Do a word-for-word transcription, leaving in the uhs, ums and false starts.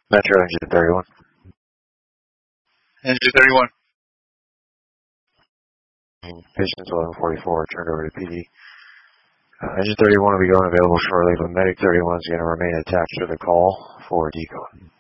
Metro Engine thirty-one. Engine thirty-one. Patients eleven forty-four, turned over to P D. Uh, Engine thirty-one will be going available shortly, but Medic thirty-one is going to remain attached to the call for decoy.